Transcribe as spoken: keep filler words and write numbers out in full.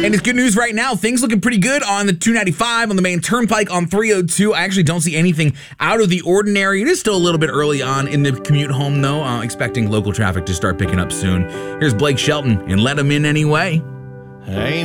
And it's good news right now. Things looking pretty good on the two ninety-five, on the main turnpike, on three oh two. I actually don't see anything out of the ordinary. It is still a little bit early on in the commute home, though. Uh, expecting local traffic to start picking up soon. Here's Blake Shelton and Let 'Em In Anyway. Hey.